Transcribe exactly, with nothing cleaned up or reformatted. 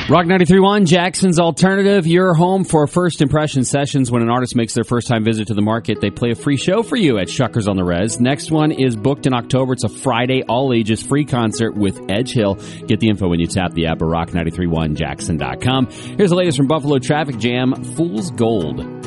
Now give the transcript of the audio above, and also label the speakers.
Speaker 1: Rock ninety-three point one, Jackson's Alternative, your home for first impression sessions. When an artist makes their first time visit to the market, they play a free show for you at Shuckers on the Res. Next one is booked in October. It's a Friday, all ages, free concert with Edge Hill. Get the info when you tap the app at rock nine three one jackson dot com. Here's the latest from Buffalo Traffic Jam, Fool's Gold.